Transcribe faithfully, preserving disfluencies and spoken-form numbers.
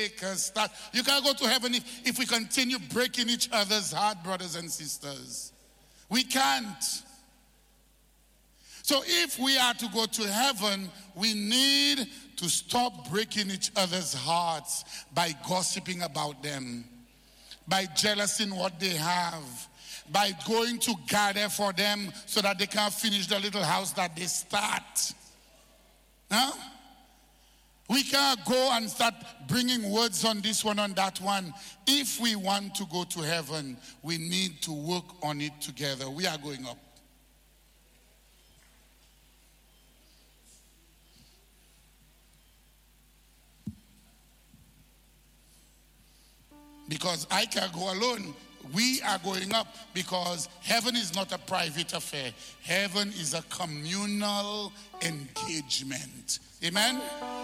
make a start. You can't go to heaven if, if we continue breaking each other's heart, brothers and sisters. We can't. So if we are to go to heaven, we need to stop breaking each other's hearts by gossiping about them, by jealousing what they have, by going to gather for them so that they can finish the little house that they start. Huh? We can't go and start bringing words on this one, on that one. If we want to go to heaven, we need to work on it together. We are going up. Because I can't go alone. We are going up because heaven is not a private affair. Heaven is a communal engagement. Amen?